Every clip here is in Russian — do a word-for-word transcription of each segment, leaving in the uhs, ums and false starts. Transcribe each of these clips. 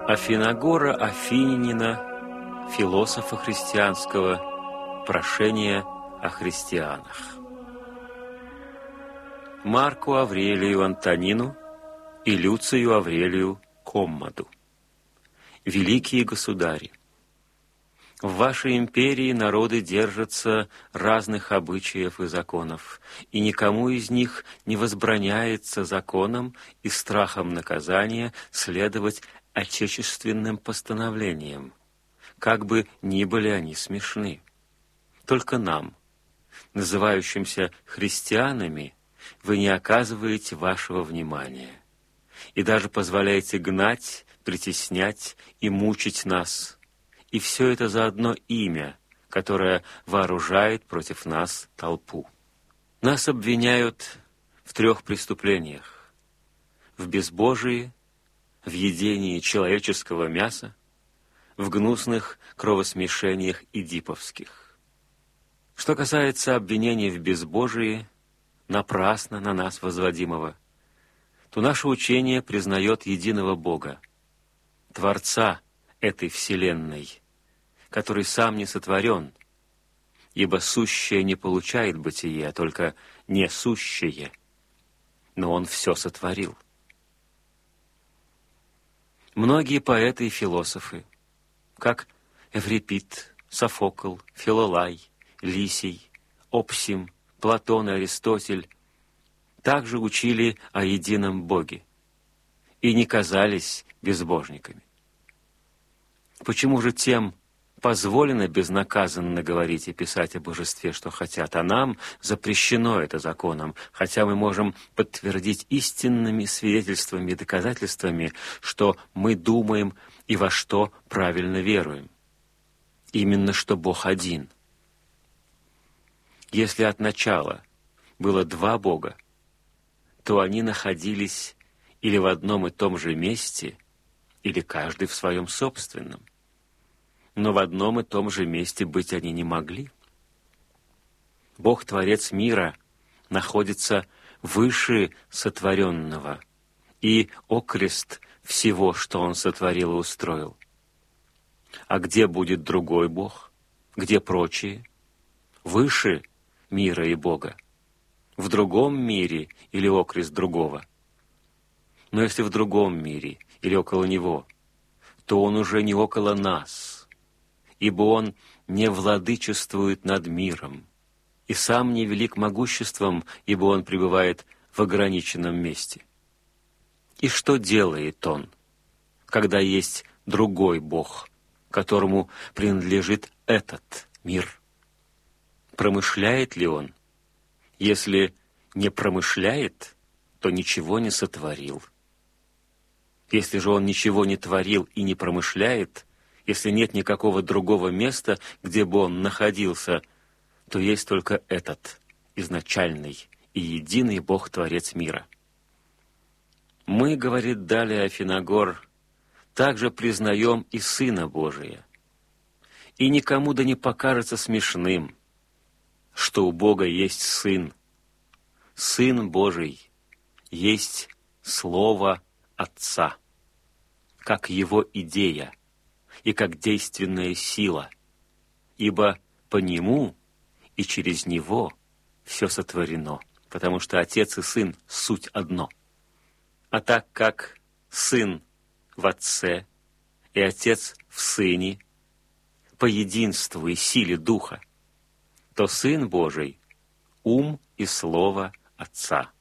Афиногора Афининина, философа христианского, прошение о христианах. Марку Аврелию Антонину и Люцию Аврелию Коммоду. Великие государи! В вашей империи народы держатся разных обычаев и законов, и никому из них не возбраняется законом и страхом наказания следовать отечественным постановлениям, как бы ни были они смешны. Только нам, называющимся христианами, вы не оказываете вашего внимания и даже позволяете гнать, притеснять и мучить нас. И все это за одно имя, которое вооружает против нас толпу. Нас обвиняют в трех преступлениях: в безбожии, в едении человеческого мяса, в гнусных кровосмешениях эдиповских. Что касается обвинений в безбожии, напрасно на нас возводимого, то наше учение признает единого Бога, Творца этой вселенной, который сам не сотворен, ибо сущее не получает бытие, а только несущее, но Он все сотворил. Многие поэты и философы, как Эврипид, Софокл, Филолай, Лисий, Опсим, Платон и Аристотель, также учили о едином Боге и не казались безбожниками. Почему же тем позволено безнаказанно говорить и писать о божестве, что хотят, а нам запрещено это законом, хотя мы можем подтвердить истинными свидетельствами и доказательствами, что мы думаем и во что правильно веруем? Именно что Бог один. Если от начала было два Бога, то они находились или в одном и том же месте, или каждый в своем собственном. Но в одном и том же месте быть они не могли. Бог, Творец мира, находится выше сотворенного и окрест всего, что Он сотворил и устроил. А где будет другой Бог? Где прочие? Выше мира и Бога? В другом мире или окрест другого? Но если в другом мире или около Него, то Он уже не около нас, ибо Он не владычествует над миром, и Сам не велик могуществом, ибо Он пребывает в ограниченном месте. И что делает Он, когда есть другой Бог, которому принадлежит этот мир? Промышляет ли Он? Если не промышляет, то ничего не сотворил. Если же Он ничего не творил и не промышляет, если нет никакого другого места, где бы Он находился, то есть только этот изначальный и единый Бог-творец мира. Мы, говорит далее Афиногор, также признаем и Сына Божия. И никому да не покажется смешным, что у Бога есть Сын. Сын Божий есть Слово Отца, как Его идея и как действенная сила, ибо по Нему и через Него все сотворено, потому что Отец и Сын — суть одно. А так как Сын в Отце и Отец в Сыне по единству и силе Духа, то Сын Божий — ум и слово Отца.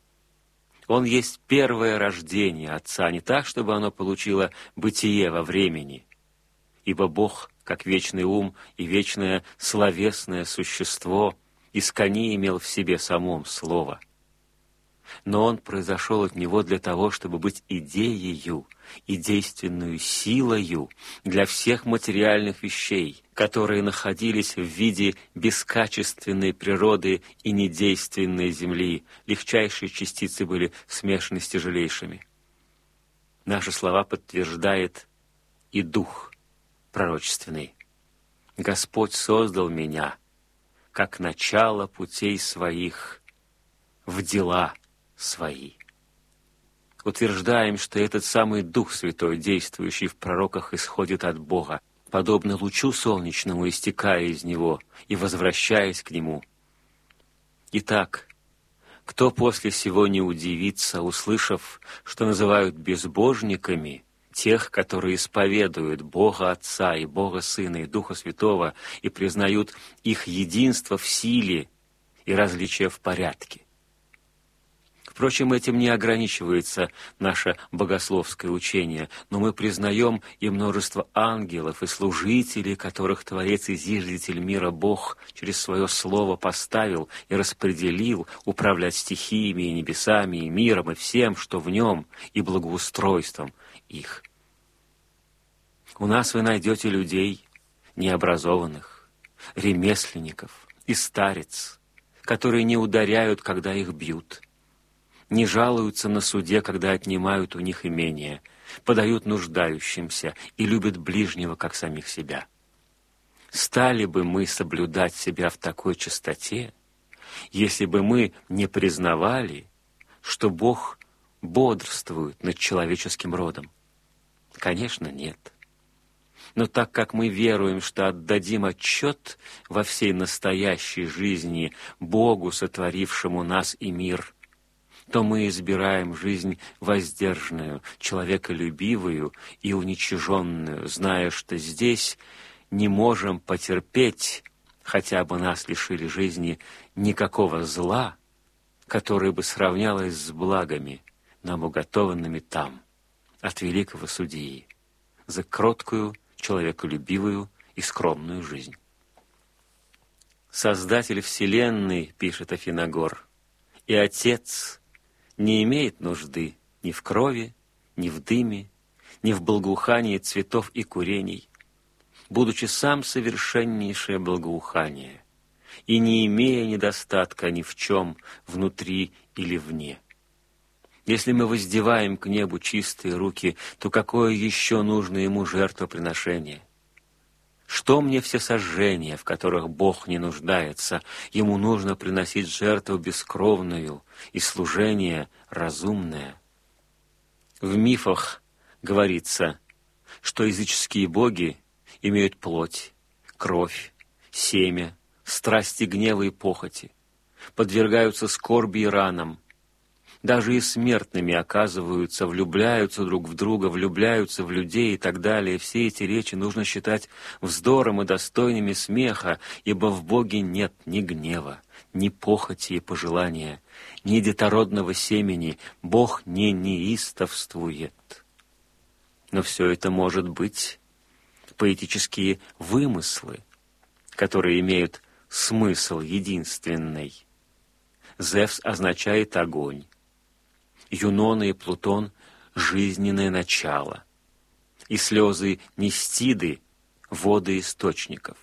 Он есть первое рождение Отца, не так, чтобы оно получило бытие во времени, ибо Бог, как вечный ум и вечное словесное существо, искони имел в себе самом Слово. Но Он произошел от Него для того, чтобы быть идеею и действенную силою для всех материальных вещей, которые находились в виде бескачественной природы и недейственной земли. Легчайшие частицы были смешаны с тяжелейшими. Наши слова подтверждает и Дух пророчественный. Господь создал меня, как начало путей своих, в дела свои. утверждаем, что этот самый Дух Святой, действующий в пророках, исходит от Бога, подобно лучу солнечному, истекая из Него и возвращаясь к Нему. Итак, кто после сего не удивится, услышав, что называют безбожниками тех, которые исповедуют Бога Отца и Бога Сына и Духа Святого и признают их единство в силе и различие в порядке? Впрочем, этим не ограничивается наше богословское учение, но мы признаем и множество ангелов и служителей, которых Творец и Зиждитель мира Бог через свое Слово поставил и распределил управлять стихиями и небесами, и миром, и всем, что в нем, и благоустройством их. У нас вы найдете людей необразованных, ремесленников и старец, которые не ударяют, когда их бьют, не жалуются на суде, когда отнимают у них имение, подают нуждающимся и любят ближнего, как самих себя. Стали бы мы соблюдать себя в такой чистоте, если бы мы не признавали, что Бог бодрствует над человеческим родом? Конечно, нет. Но так как мы веруем, что отдадим отчет во всей настоящей жизни Богу, сотворившему нас и мир, то мы избираем жизнь воздержанную, человеколюбивую и уничиженную, зная, что здесь не можем потерпеть, хотя бы нас лишили жизни, никакого зла, которое бы сравнялось с благами, нам уготованными там, от великого судьи, за кроткую, человеколюбивую и скромную жизнь. Создатель вселенной, пишет Афиногор, и Отец не имеет нужды ни в крови, ни в дыме, ни в благоухании цветов и курений, будучи сам совершеннейшее благоухание, и не имея недостатка ни в чем внутри или вне. Если мы воздеваем к небу чистые руки, то какое еще нужно ему жертвоприношение? Что мне все сожжения, в которых Бог не нуждается? Ему нужно приносить жертву бескровную и служение разумное. В мифах говорится, что языческие боги имеют плоть, кровь, семя, страсти, гнева и похоти, подвергаются скорби и ранам, даже и смертными оказываются, влюбляются друг в друга, влюбляются в людей и так далее. Все эти речи нужно считать вздором и достойными смеха, ибо в Боге нет ни гнева, ни похоти и пожелания, ни детородного семени. Бог не неистовствует. Но все это может быть поэтические вымыслы, которые имеют смысл единственный. Зевс означает огонь. Юнона и Плутон — жизненное начало, и слезы Нестиды — воды источников.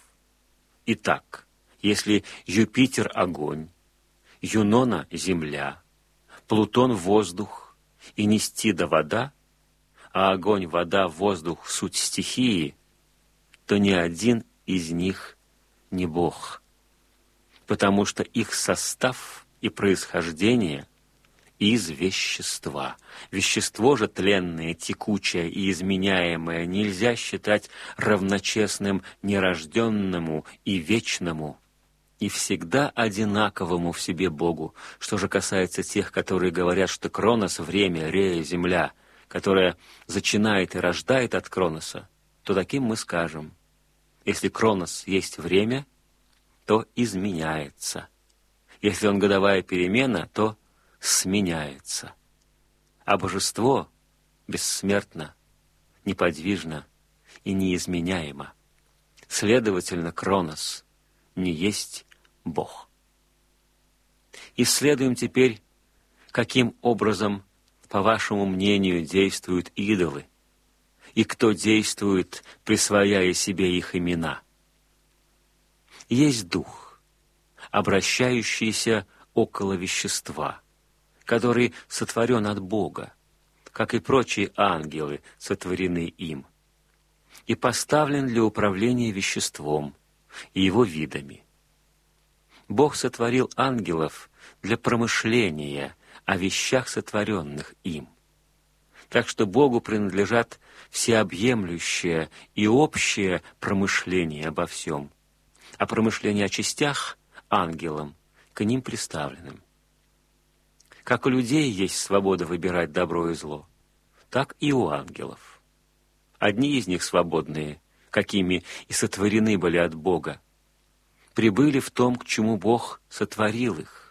Итак, если Юпитер — огонь, Юнона — земля, Плутон — воздух и Нестида — вода, а огонь, вода, воздух — суть стихии, то ни один из них не Бог, потому что их состав и происхождение — из вещества. Вещество же тленное, текучее и изменяемое нельзя считать равночестным нерожденному и вечному, и всегда одинаковому в себе Богу. Что же касается тех, которые говорят, что Кронос — время, Рея — земля, которая зачинает и рождает от Кроноса, то таким мы скажем: если Кронос есть время, то изменяется. Если он годовая перемена, то сменяется. А божество бессмертно, неподвижно и неизменяемо. Следовательно, Кронос не есть Бог. Исследуем теперь, каким образом, по вашему мнению, действуют идолы, и кто действует, присвояя себе их имена. Есть дух, обращающийся около вещества, который сотворен от Бога, как и прочие ангелы, сотворены им, и поставлен для управления веществом и его видами. Бог сотворил ангелов для промышления о вещах, сотворенных им, Так что Богу принадлежат всеобъемлющее и общее промышление обо всем, а промышление о частях — ангелам, к ним приставленным. Как у людей есть свобода выбирать добро и зло, так и у ангелов. Одни из них свободные, какими и сотворены были от Бога, прибыли в том, к чему Бог сотворил их.